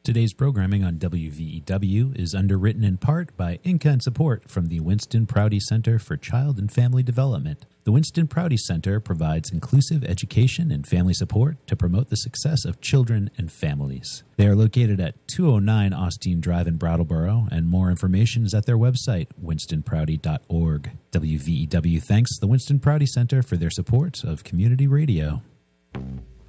Today's programming on WVEW is underwritten in part by in-kind support from the Winston Prouty Center for Child and Family Development. The Winston Prouty Center provides inclusive education and family support to promote the success of children and families. They are located at 209 Austin Drive in Brattleboro, and more information is at their website, winstonprouty.org. WVEW thanks the Winston Prouty Center for their support of community radio.